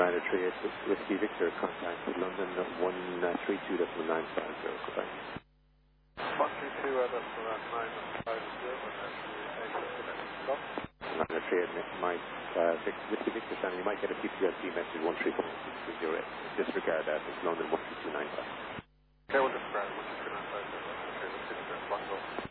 Ryder 38 Whiskey Victor, contact with London 132.950, goodbye. 132, that's around 950, stop. Ryder 38 might, Whiskey Victor, Shannon, you might get a PCLC message 134, disregard that, it's London 122.950. Okay, we'll disregard 122.950, okay, we'll disregard,